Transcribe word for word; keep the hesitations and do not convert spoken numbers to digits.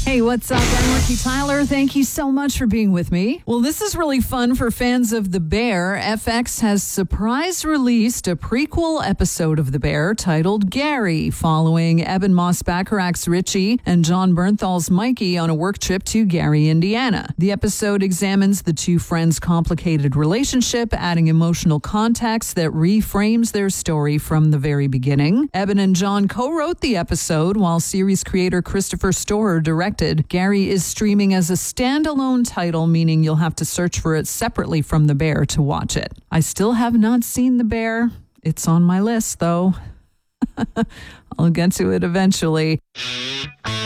Hey, what's up? I'm Ricky Tyler. Thank you so much for being with me. Well, this is really fun for fans of The Bear. F X has surprise released a prequel episode of The Bear titled Gary, following Eben Moss-Bacharach's Richie and John Bernthal's Mikey on a work trip to Gary, Indiana. The episode examines the two friends' complicated relationship, adding emotional context that reframes their story from the very beginning. Eben and John co-wrote the episode, while series creator Christopher Storer directed. Gary is streaming as a standalone title, meaning you'll have to search for it separately from The Bear to watch it. I still have not seen The Bear. It's on my list, though. I'll get to it eventually.